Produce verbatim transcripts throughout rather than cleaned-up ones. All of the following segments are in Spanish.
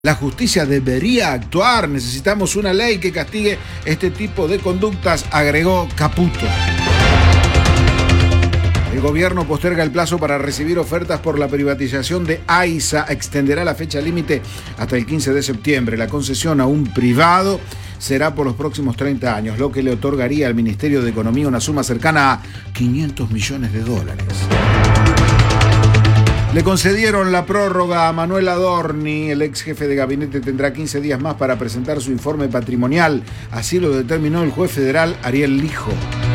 La justicia debería actuar, necesitamos una ley que castigue este tipo de conductas, agregó Caputo. El gobierno posterga el plazo para recibir ofertas por la privatización de AISA, extenderá la fecha límite hasta el quince de septiembre. La concesión a un privado será por los próximos treinta años, lo que le otorgaría al Ministerio de Economía una suma cercana a quinientos millones de dólares. Le concedieron la prórroga a Manuel Adorni. El ex jefe de gabinete tendrá quince días más para presentar su informe patrimonial. Así lo determinó el juez federal Ariel Lijo.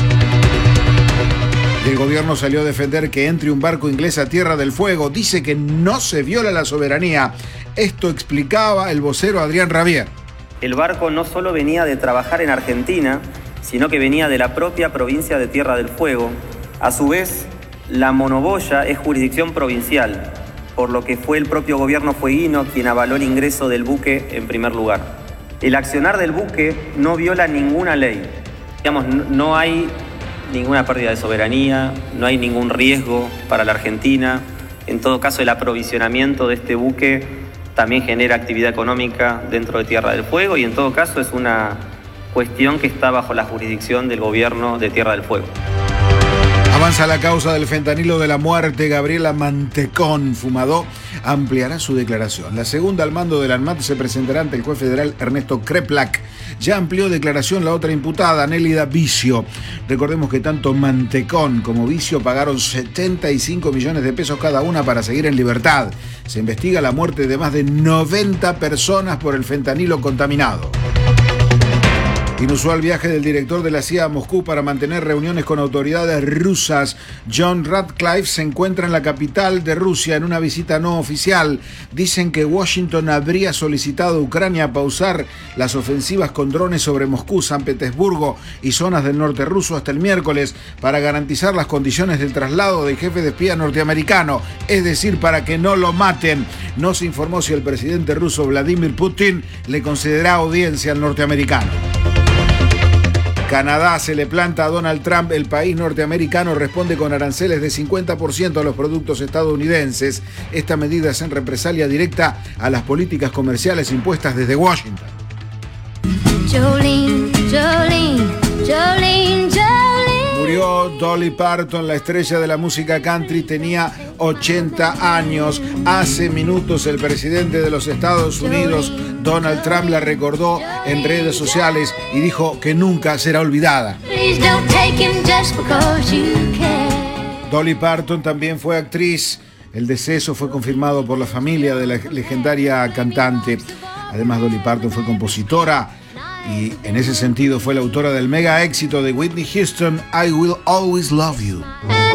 El gobierno salió a defender que entre un barco inglés a Tierra del Fuego. Dice que no se viola la soberanía. Esto explicaba el vocero Adrián Rabier. El barco no solo venía de trabajar en Argentina, sino que venía de la propia provincia de Tierra del Fuego. A su vez, la monoboya es jurisdicción provincial, por lo que fue el propio gobierno fueguino quien avaló el ingreso del buque en primer lugar. El accionar del buque no viola ninguna ley. Digamos, no hay ninguna pérdida de soberanía, no hay ningún riesgo para la Argentina. En todo caso, el aprovisionamiento de este buque también genera actividad económica dentro de Tierra del Fuego y en todo caso es una cuestión que está bajo la jurisdicción del gobierno de Tierra del Fuego. Avanza la causa del fentanilo de la muerte. Gabriela Mantecón Fumadó ampliará su declaración. La segunda al mando del ANMAT se presentará ante el juez federal Ernesto Kreplak. Ya amplió declaración la otra imputada, Nélida Vicio. Recordemos que tanto Mantecón como Vicio pagaron setenta y cinco millones de pesos cada una para seguir en libertad. Se investiga la muerte de más de noventa personas por el fentanilo contaminado. Inusual viaje del director de la C I A a Moscú para mantener reuniones con autoridades rusas. John Ratcliffe se encuentra en la capital de Rusia en una visita no oficial. Dicen que Washington habría solicitado a Ucrania pausar las ofensivas con drones sobre Moscú, San Petersburgo y zonas del norte ruso hasta el miércoles para garantizar las condiciones del traslado del jefe de espía norteamericano, es decir, para que no lo maten. No se informó si el presidente ruso Vladimir Putin le concederá audiencia al norteamericano. Canadá se le planta a Donald Trump. El país norteamericano responde con aranceles de cincuenta por ciento a los productos estadounidenses. Esta medida es en represalia directa a las políticas comerciales impuestas desde Washington. Jolene, Jolene, Jolene, Jolene. Murió Dolly Parton, la estrella de la música country, tenía ochenta años. Hace minutos el presidente de los Estados Unidos, Donald Trump, la recordó en redes sociales y dijo que nunca será olvidada. Dolly Parton también fue actriz. El deceso fue confirmado por la familia de la legendaria cantante. Además, Dolly Parton fue compositora y en ese sentido fue la autora del mega éxito de Whitney Houston, I Will Always Love You.